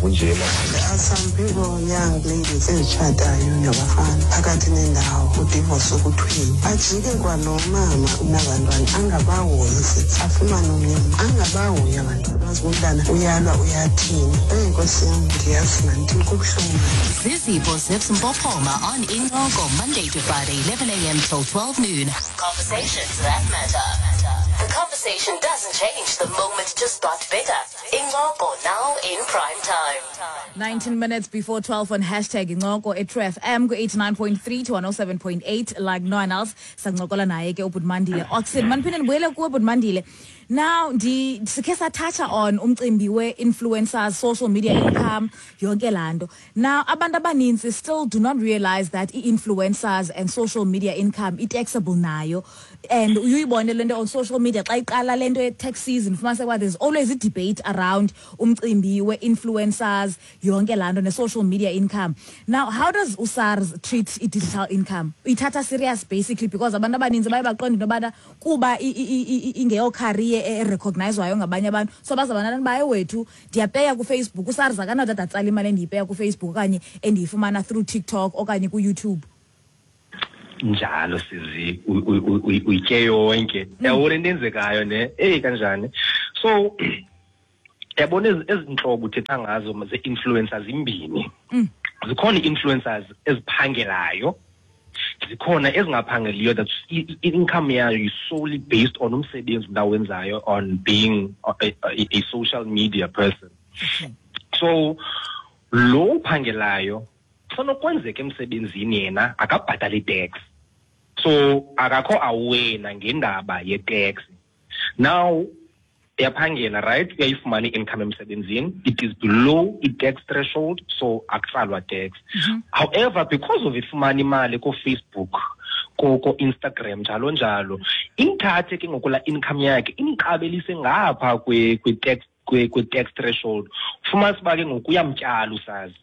There are some people, young ladies, ezitshadayo nabafana phakathi nendawo udivorce ukuthwini ajike kwanomama unabantwana angabahoyisi afumane umyeni angabahoyi abantu bazibulana uyalwa uyathini Nkosi yami ndiyafuna ndithini kubuhlungu. Zizipho Zipsmpophoma on Ingogo Monday to Friday 11 a.m. till 12 noon. Conversations that matter. The conversation doesn't change the moment just got bigger. Ingogo now in prime time. 19 minutes before 12 on hashtag Ingogo at True FM go 89.3 to 107.8 like no one else. Sangokola naye ke uBudmandile. Oxen manphinde ndibuyele kuwe uBudmandile. Now sikhe sathatha on umcimbi we-influencers, social media income, yonke lando. Now abantu abaninzi still do not realize that influencers and social media income taxable nayo, and uyibone lento on social media xa iqala lento ye-tax season fumanise kwa there's always a debate around umcimbi we-influencers, yonke lando ne-social media income. Now how does USARS treat digital income? Ithatha serious basically because abantu abaninzi baye baqonda into yobana kuba ingeyo career recognizwayo ngabanye abantu so bazabana baye wethu ndiyapeya ku Facebook uSARS akanade datsala imali endiyipeya ku Facebook okanye endiyifumana through TikTok okanye ku YouTube. Njalo sizi uyitye yonke yabona into enzekayo ne kanjani so yabona ezinhlobo uthetha ngazo ze-influencers imbini zikhona i-influencers eziphangelayo zikhona ezingaphangeliyo that income yayo is solely based on umsebenzi ndawenzayo on being a social media person. So lo phangelayo sonokwenzeka emsebenzini yena akabhatali tax so akakho awena ngendaba ye-tax. Now yaphangela right uyayifumana income emsebenzini it is below i-tax threshold so akutsalwa tax. However because of ifumana imali ko Facebook ko Instagram njalo njalo inthathe ke ngokula income yakhe imqabelise ngapha kwe-tax threshold fumanise ba ke ngokuyamtyala usazi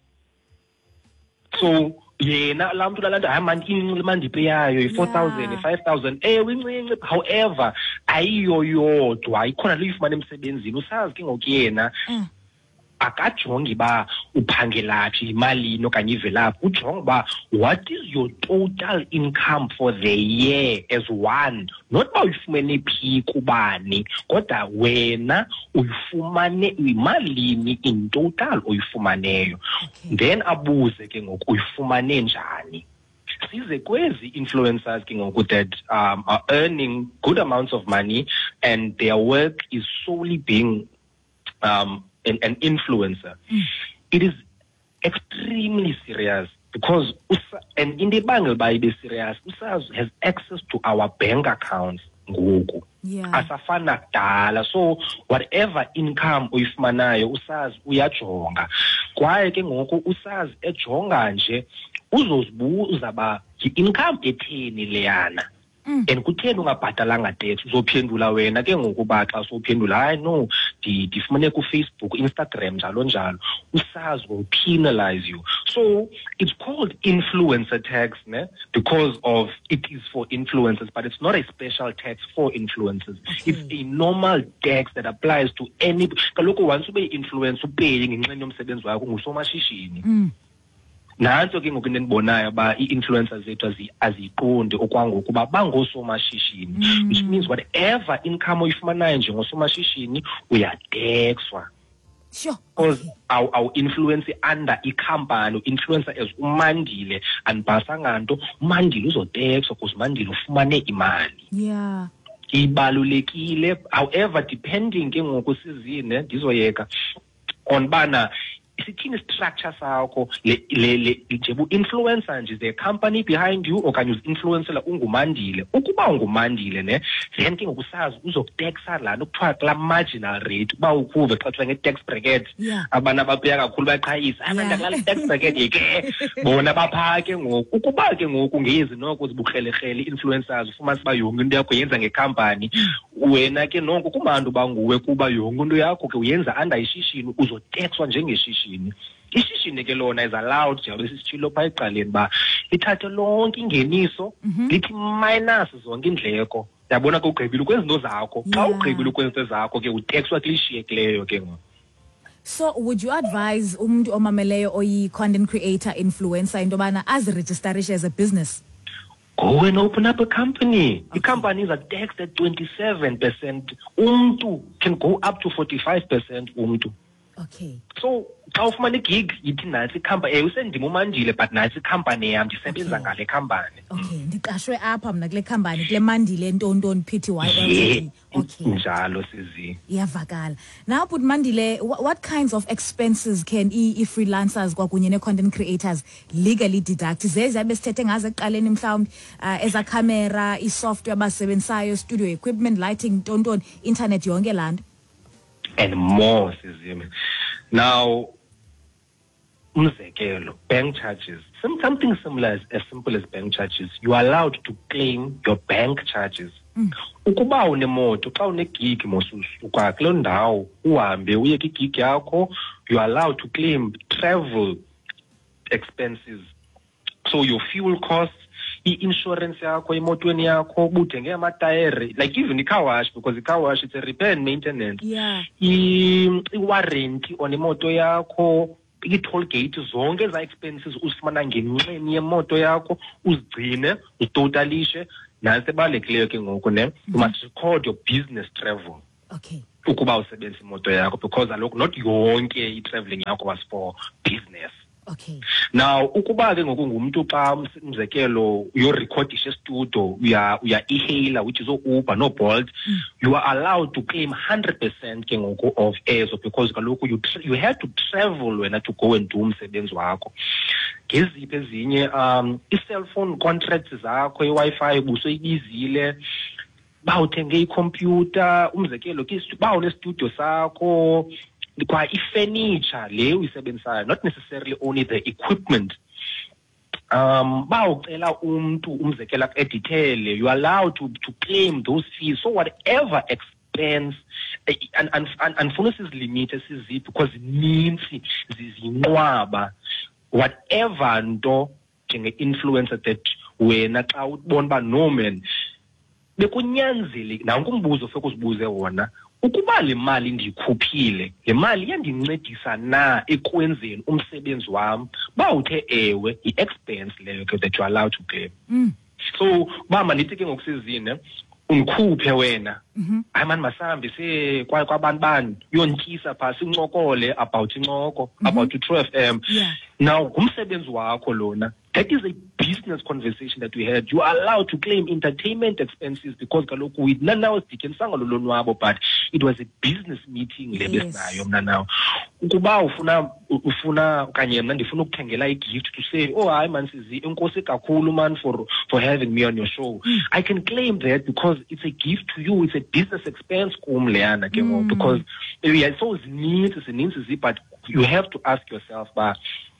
so yena lamntu lalanda hayi mandipe yayo i-4,000 i-5,000 wincinci. However ayiyo yodwa ikhona le ifumana emsebenzini usazi ke ngoku yena akajongi ba uphangelaphi imalini okanye ivelaphi ujonga ba what is your total income for the year as one, not ba uyifumene phi kubani kodwa wena uyifumane imalini in total uyifumaneyo. Then abuze ke ngoku uyifumane njani. Size kwezi influencers ke ngoku that are earning good amounts of money and their work is solely being an influencer. It is extremely serious because and in the bangle by be serious USARS has access to our bank accounts ngoku asafana kudala so whatever income uyifumanayo USARS uyajonga kwaye ke ngoku USARS ejonga nje uzozibuza ba income etheni leyana and kutheni ungabhatalanga tax uzophendula wena ke ngokuba xa sophendula hayi no ndifumane ku Facebook Instagram njalo njalo uSARS will penalize you. So it's called influencer tax because of it is for influencers but it's not a special tax for influencers. It's a normal tax that applies to any kaloku once ube influencer upay ngenxeni yomsebenzi wakho ngusomashishini. Nanso ke ngoku endibonayo ba i-influencers zethu aziqondi okwangoku ba bangosomashishini which means whatever income uyifumanayo njengosomashishini uyataxwa. Sure. Because our influence under i-company influencer as uMandile andibhasanga nto uMandile uzotaxwa because uMandile ufumane imali. Yeah. Ibalulekile however depending ke ngoku sizine ndizoyeka on bana isithini structure sakho le nje bu-influencer nje the company behind you okanye uzi-influencela ungumandile ukuba ungumandile then ke ngokusazi uzokutexa lana ukuthiwa kula marginal rate uba ukuve xa kuthiwa nge-tax bracket abantu abapeya kakhulu bayaqhayisa abantu akulala tax bracket yeke bona bapha ke ngoku ukuba ke ngoku ngezi noko zibukrelekrele i-influencers ufumanise uba yonke into yakho yenza ngekhampani wena ke noko kubantu banguwe kuba yonke into yakho ke uyenza under ishishini uzotexwa njengeshishini. Ishishini ke lona is allowed njengoba sisitshilo phaa ecaleni ba lithathe lonke ingeniso lithi minus zonke indleko yabona ke ugqibile kwezinto zakho xa ugqibile kwezinto zakho ke utaxwa klishiyekileyo ke ngoku So would you advise umuntu omameleyo oyi content creator influencer into bana aziregisterishe as a business? Go and open up a company. The companies are taxed at 27%. Umtu can go up to 45%. Umtu. Okay. So, xa ufumana gig yithi nasi company usendima uMandile but nasi company yam ndisebenza ngale company. Okay, ndiqashwe apha mina kule company kule Mandile Ntontoni Pty Ltd. Okay. Njalo sizi. Iyavakala. Now but Mandile, what kinds of expenses can freelancers kwakunye ne content creators legally deduct? Zezabe sithethe ngaze ekuqaleni mhlawumbe eza camera, isoftware basebenzayo, studio equipment, lighting, Ntontoni, internet yonke land. And more, Sizim. Now, umzekelo, bank charges. Something similar as simple as bank charges. You are allowed to claim your bank charges. Ukuba unemoto, xa unegig mosusuka kule ndawo uhambe uye kwigig yakho, you are allowed to claim travel expenses. So your fuel costs, insurance yakho, imotweni yakho, buthenge amatayere, like even car wash, because the car wash it's a repair and maintenance. Yeah. Warranty on imoto yakho, i-toll gate, zonke eza expenses usifumana ngenxeni yemoto yakho, uzigcine, uzitotalishe, nantsi ebalulekileyo ke ngoku ne, you must record your business travel. Okay. Ukuba usebenzisa imoto yakho, because not yonke i-traveling yakho was for business. Okay. Now, ukuba ke ngoku ngumuntu xa umzekelo uyorecordisha estudio uya e-hailer, which is Uber no Bolt, you are allowed to claim 100% ke ngoku of ezo, because kaloku you have to travel wena to go and do umsebenzi wakho. Ngeziphi ezinye i-cellphone contracts zakho, i-Wi-Fi busoyibizile, bawuthenge ikhompyuta, umzekelo bawunestudio sakho, kwa i-furniture le uyisebenzisayo, not necessarily only the equipment. Bawucela umntu umzekelo edithele, you are allowed to claim those fees. So whatever expense, andifuna sizilimite siziphi because ninzi zizinqwaba, whatever nto njenge-influencer that wena xa ubona uba no man bekunyanzeli, nanku umbuzo feke uzibuze wona, ukuba le mali ndiyikhuphile, le mali iyandincedisa na ekwenzeni umsebenzi wam, bawuthe ewe i-expense leyo ke that you are allowed to claim. So uba mandithi ke ngokusizine undikhuphe wena, hayi mani masihambe kwabantu bani yontyisa phaa sincokole about incoko, about i-True FM. Now ngumsebenzi wakho lona. That is a business conversation that we had. You are allowed to claim entertainment expenses because kaloku with nanawo sidityanisanga lolonwabo, but it was a business meeting le besinayo mna nawo. Ukuba ufuna kanye mna ndifuna ukuthengela i-gift to say, oh hayi man sizi enkosi kakhulu man for having me on your show. I can claim that because it's a gift to you, it's a business expense kum leyana ke ngoku, because so zininzi, but you have to ask yourself ba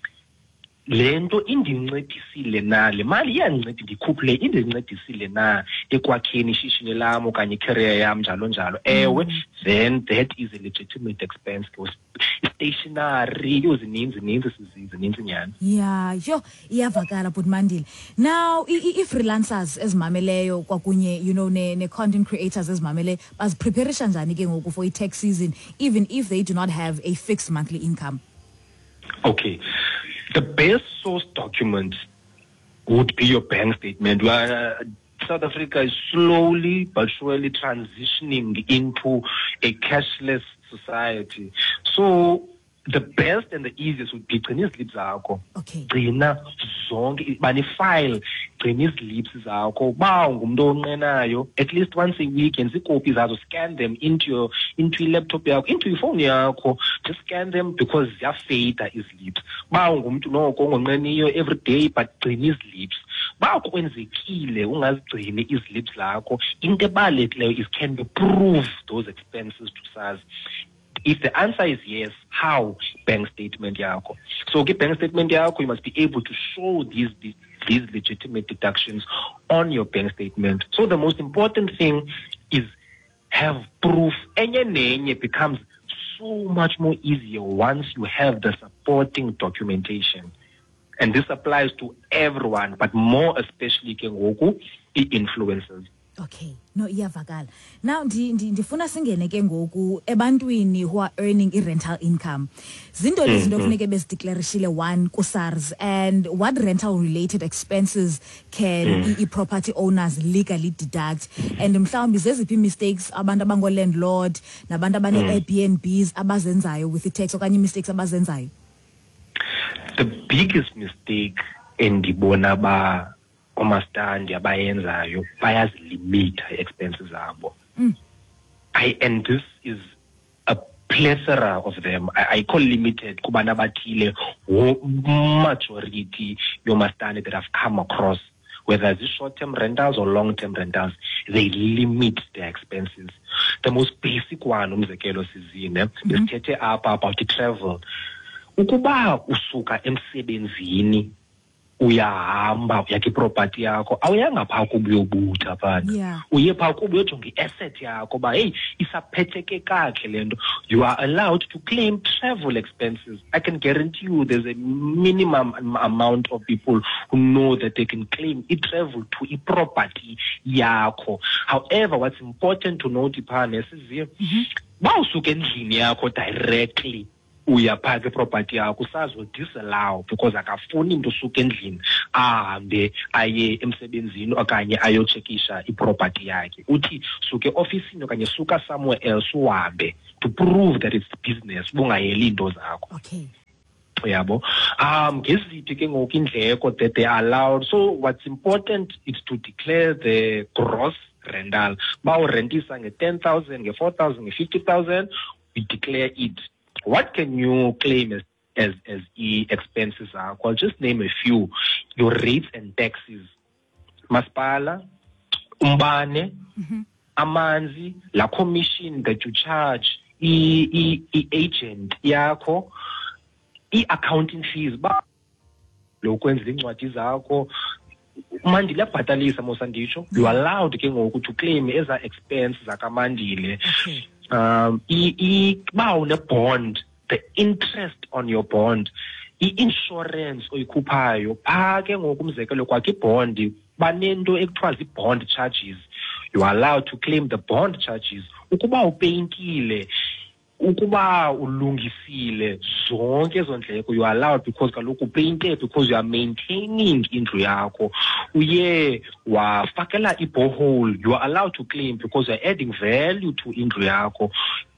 lento indincedisile na, le mali iyandinceda ndikhuphule indincedisile na ekwakheni ishishini lam okanye icareer yam njalo njalo. Ewe, then that is a legitimate expense. Stationary zininzi nyani. Yeah, sure, iyavakala but Mandile. Now i-freelancers ezimameleyo kwakunye ne content creators ezimameleyo bazipreparisha njani ke ngoku for i-tax season, even if they do not have a fixed monthly income? Okay. The best source document would be your bank statement. South Africa is slowly but surely transitioning into a cashless society. So the best and the easiest would be gcina iziliphu zakho. Okay. Gcina zonke banefile, gcina iziliphu zakho. Ba ngumuntu onqenayo at least once a week yenza ikopi zazo, scan them into i-laptop yakho, into ifone yakho, just scan them because ziyafeyida iziliphu. Ba ngumuntu noko ongonqeniyo every day but gcina iziliphu. Ba kwenzekile ungazigcini iziliphu zakho, into ebalulekileyo is can you prove those expenses to SARS? If the answer is yes, how? Bank statement yako. So get bank statement yako, you must be able to show these legitimate deductions on your bank statement. So the most important thing is have proof. Enye becomes so much more easier once you have the supporting documentation. And this applies to everyone, but more especially ke ngoku, the influencers. Okay, no iyavakala. Now ndifuna singene ke ngoku ebantwini who are earning rental income. Zinto lezinto kufuneka bezideclarishile one ku-SARS, and what rental related expenses can property owners legally deduct, and mhlawumbi zeziphi mistakes abantu abango-landlord nabantu abane-Airbnbs abazenzayo with the tax okanye mistakes abazenzayo? The biggest mistake endibona ba omastandi abayenzayo bayazilimita expenses zabo. And this is a plethora of them. I call limited kubana bathile majority yomastandi that I've come across, whether it's short-term rentals or long-term rentals, they limit their expenses. The most basic one, umzekelo sizine, isithethe apha about travel. Ukuba usuka emsebenzini uyahamba uyakhe property yakho awuyanga pha kubuyobutha phana uye pha kubuyojonga i-asset yakho ba hey isaphetheke kakhe lento. You are allowed to claim travel expenses. I can guarantee you there's a minimum amount of people who know that they can claim i-travel to i-property yakho. However, what's important to note phana isiziyo ba usuka endlini yakho directly uyaphaka iproperty yakho SARS will disallow because akafuni into usuka endlini ahambe aye emsebenzini okanye ayochekisha iproperty yakhe. Uthi suke officeini okanye suka somewhere else uhambe to prove that it's business bungayeli into zakho. Okay. Yabo. Ngeziphi ke ngoku indleko that they are allowed. So what's important is to declare the gross rental. Ba urentisa nge-10,000, nge-4,000, nge-50,000, we declare it. What can you claim as expenses are? I'll just name a few. Your rates and taxes. Masipala, umbane, amanzi, la commission that you charge, agent yakho, accounting fees, ba lokwenza incwadi zakho. Mandile bhatalisa mosandicho. You are allowed ke ngoku to claim as a expense zakamandile. Okay. Bond, the interest on your bond, insurance oyikhuphayo pha ke ngoku umzekelo kwakhe ibond banento ekuthiwa zi-bond charges. You are allowed to claim the bond charges. Ukuba upeyintile, ukuba ulungisile, zonke ezo ndleko you are allowed because kaloku upeyinte because you are maintaining indlu yakho. Uye wafakela i-borehole, you are allowed to claim because you are adding value to indlu yakho.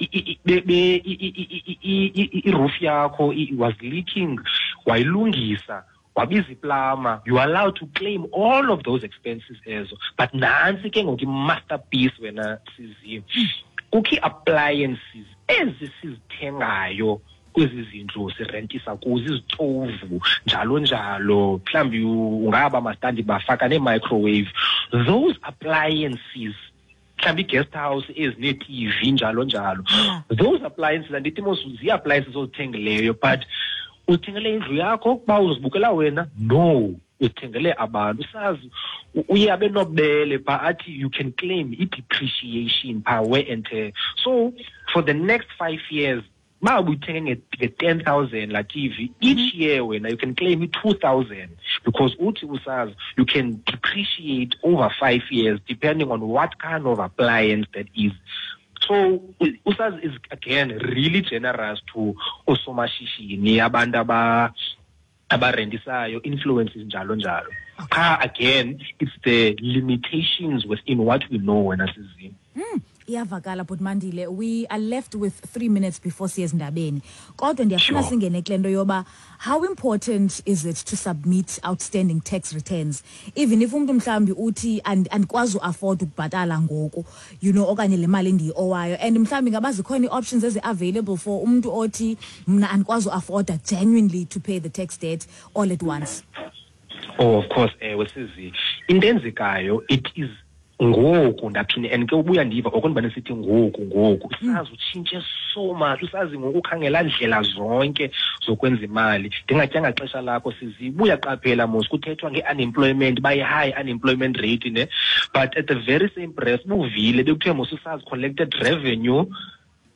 I-roof yakho was leaking, wayilungisa, wabiza iplama, you are allowed to claim all of those expenses ezo. But nansi ke ngoku i-masterpiece wena siziyo. Kukhi appliances ezisizithengayo kwezi zindlu sirentisa kuzo izitovu njalo njalo mhlambi ungaba mastandi bafaka ne-microwave. Those appliances mhlambi i-guest house ezine-TV njalo njalo. Those appliances andithi mos zii-appliances ozithengileyo but uthengele indlu yakho kuba uzibukela wena? No, uthengele abantu. Sazi uye abe nobele but athi you can claim i-depreciation per wear and tear. So for the next 5 years ma ubuthenge nge-10,000 la TV, each year wena you can claim 2,000 because uthi usazi you can depreciate over 5 years depending on what kind of appliance that is. So usazi is again really generous to osomashishini abantu abarendisayo influences njalo njalo. Again, it's the limitations within what we know when asizini. Iyavakala Bhutmandile, we are left with 3 minutes before siyezindabeni. Kodwa ndiyafuna singene kule nto yoba how important is it to submit outstanding tax returns even if umuntu mhlambi uthi andikwazi afford ukubhatala ngoku, you know, okanye le mali ndiyi-owayo, and mhlambi ngaba zikhona ii-options ezi-available for umuntu othi mna andikwazi afforda genuinely to pay the tax debt all at once? Oh, of course, wesizi into enzekayo it is ngoku ndaphinde and ke ubuya ndiva okonibane sithi ngoku usazi utshintshe so much. Usazi ngoku ukhangela ndlela zonke zokwenza imali. Ndingatyanga xesha lakho sizibuya qaphela mos kuthethwa nge-unemployment bayi-high unemployment rate ne, but at the very same breath buvile bekuthiwe mos usazi collected revenue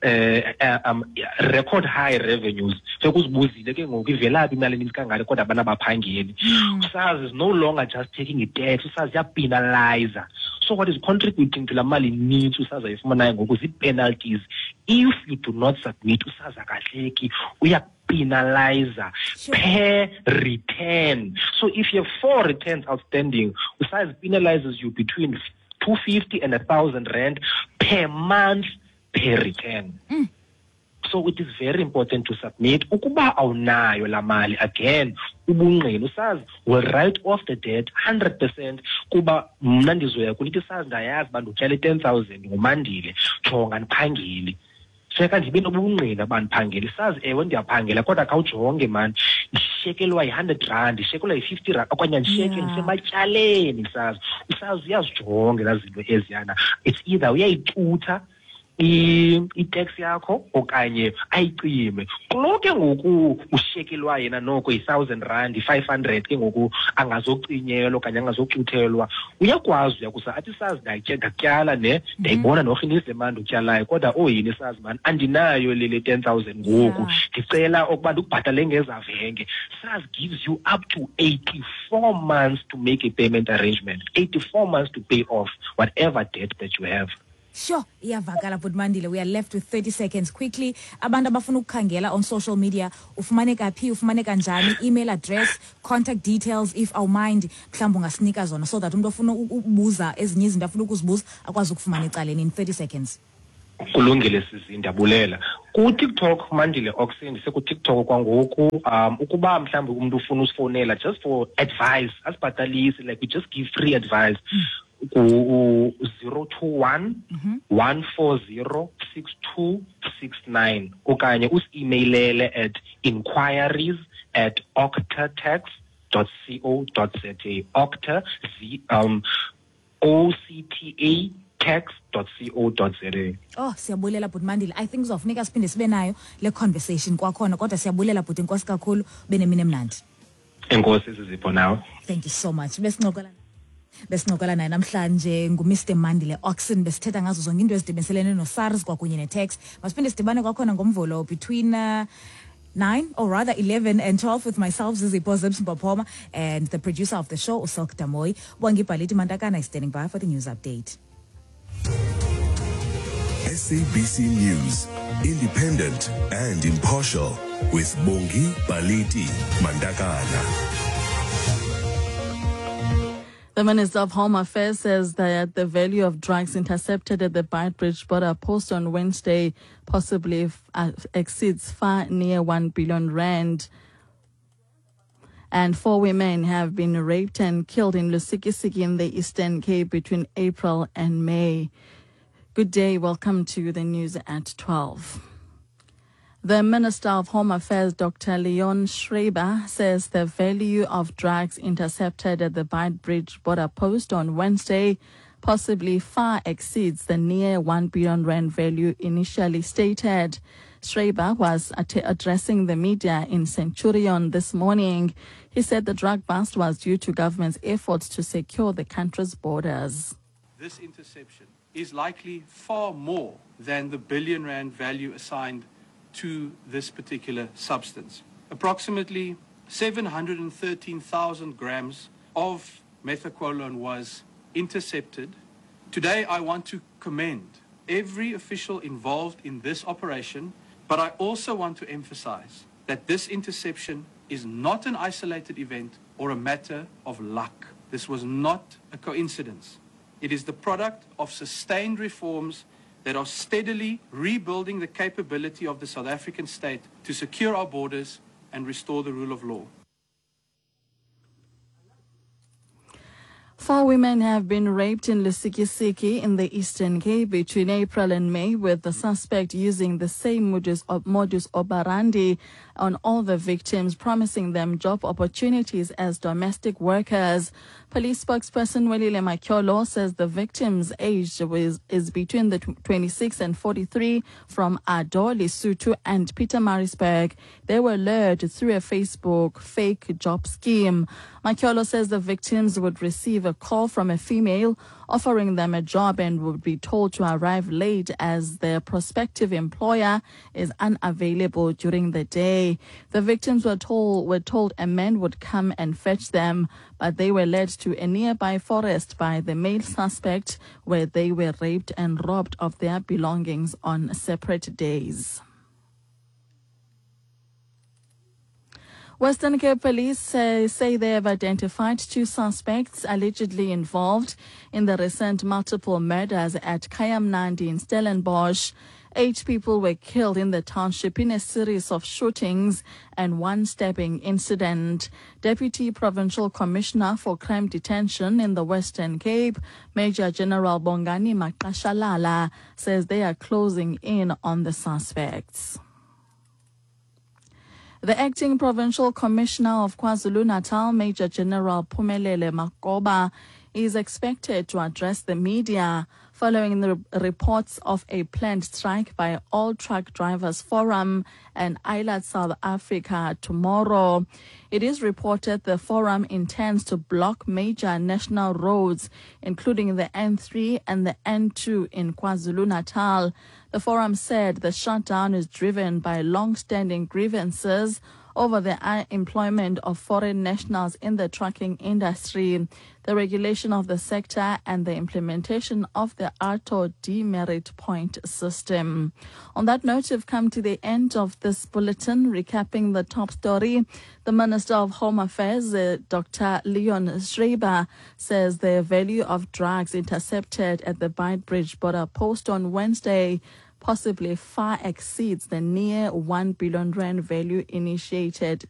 record high revenues. So kuzibuzile ke ngoku ivelaphi imali eninzi kangaka kodwa abantu abaphangeli. USARS is no longer just taking a tax, USARS yapenalize. So what is contributing to la mali needs USARS ayifumanayo ngoku zi-penalties. If you do not submit, USARS akahleki uyapenalize per return. So if you have 4 returns outstanding, USARS penalizes you between 250 and 1,000 rand per month per return. So it is very important to submit. Ukuba awunayo la mali, again, ubungqina USARS will write off the debt 100%. Kuba mna ndizoya kulithi USARS ndayazi uba ndityale 10,000 ngomandile, jonga ndiphangeli. Seka ndibe nobungqina uba ndiphangeli. USARS ewe ndiyaphangela kodwa khawujonge man, ndishekelwa yi-100 rand, ndishekelwa yi-50 rand, okanye ndisheke ndisematyaleni USARS. USARS uyazijonge laa zinto eziyana. It's either uyayicutha i-tax yakho okanye ayicime. Kulo ke ngoku ushekelwa yena noko yi-1,000 rand, i-500 ke ngoku angazokucinyelwa okanye angazocuthelwa, uyakwazi uyakusa athi SARS ndakutyala ne ndayibona norhinise le mali utyalayo kodwa yini SARS man andinayo le 10,000 ngoku ndicela okuba ndikubhatale ngezavenge. SARS gives you up to 84 months to make a payment arrangement, 84 months to pay off whatever debt that you have. Sure, iyavakala Budmandile. We are left with 30 seconds. Quickly, abantu abafuna ukukhangela on social media, ufumaneka phi, ufumaneka njani, email address, contact details if awumind mhlawumbe ungasinika zona so that umuntu ofuna ukubuza ezinye izinto afuna ukuzibuza akwazi ukufumana ecaleni in 30 seconds. Kulungile sisi, ndiyabulela. Ku-TikTok Mandile Oxen sekuTikTok kwangoku, ukuba mhlawumbe umuntu ufuna usifonela just for advice, asibhatalisi, like we just give free advice. 021 140 6269 okanye usi-emailele at inquiries@octatax.co.za. Octa OCTA tax.co.za. Siyabulela Budmandile. I think uzofunika siphinde sibe nayo le conversation kwakhona kodwa siyabulela Bud, inkosi kakhulu, benemini emnandi. Enkosi sizipho nawe. Thank you so much. Besincokola naye namhlanje nguMr Mandile Oxen, besithetha ngazo zonke into ezidibenselene noSARS kwakunye neTax. Masiphinde sidibane kwakhona ngomvulo between 9 or rather 11 and 12 with myself Zizipho Zipsmpopoma and the producer of the show Usok Damoy. Bongibhaliti Mantakana is standing by for the news update. SABC News, independent and impartial, with Bongi Baliti Mandakana. The Minister of Home Affairs says that the value of drugs intercepted at the Beitbridge border post on Wednesday possibly exceeds far near 1 billion rand. And 4 women have been raped and killed in Lusikisiki in the Eastern Cape between April and May. Good day. Welcome to the news at 12. The Minister of Home Affairs, Dr. Leon Schreiber, says the value of drugs intercepted at the Beitbridge border post on Wednesday possibly far exceeds the near 1 billion rand value initially stated. Schreiber was addressing the media in Centurion this morning. He said the drug bust was due to government's efforts to secure the country's borders. This interception is likely far more than the billion rand value assigned to this particular substance. Approximately 713,000 grams of methaqualone was intercepted. Today, I want to commend every official involved in this operation, but I also want to emphasize that this interception is not an isolated event or a matter of luck. This was not a coincidence. It is the product of sustained reforms that are steadily rebuilding the capability of the South African state to secure our borders and restore the rule of law. 4 women have been raped in Lusikisiki in the Eastern Cape between April and May, with the suspect using the same modus operandi on all the victims, promising them job opportunities as domestic workers. Police spokesperson Welile Makyolo says the victims' age is between the 26 and 43 from Ado, Lesotho and Pietermaritzburg. They were lured through a Facebook fake job scheme. Makyolo says the victims would receive a a call from a female offering them a job and would be told to arrive late as their prospective employer is unavailable during the day. The victims were told a man would come and fetch them, but they were led to a nearby forest by the male suspect, where they were raped and robbed of their belongings on separate days. Western Cape Police say they have identified 2 suspects allegedly involved in the recent multiple murders at Kayamnandi in Stellenbosch. 8 people were killed in the township in a series of shootings and 1 stabbing incident. Deputy Provincial Commissioner for Crime Detention in the Western Cape, Major General Bongani Maqashalala, says they are closing in on the suspects. The acting Provincial Commissioner of KwaZulu-Natal, Major General Phumelele Makoba, is expected to address the media following the reports of a planned strike by All Truck Drivers Forum and ILAT South Africa tomorrow. It is reported the forum intends to block major national roads, including the N3 and the N2 in KwaZulu-Natal. The forum said the shutdown is driven by long-standing grievances over the employment of foreign nationals in the trucking industry, the regulation of the sector, and the implementation of the ARTO demerit point system. On that note, we've come to the end of this bulletin, recapping the top story. The Minister of Home Affairs, Dr. Leon Schreiber, says the value of drugs intercepted at the Beitbridge border post on Wednesday possibly far exceeds the near 1 billion rand value initiated